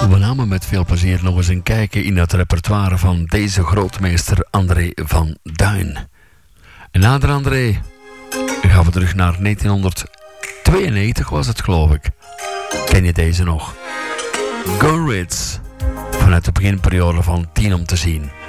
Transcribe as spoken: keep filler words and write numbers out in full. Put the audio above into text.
We namen met veel plezier nog eens een kijkje in het repertoire van deze grootmeester André van Duin. En na de André gaan we terug naar negentienhonderdtweeënnegentig was het, geloof ik. Ken je deze nog? Go Ritz, vanuit de beginperiode van tien om te zien.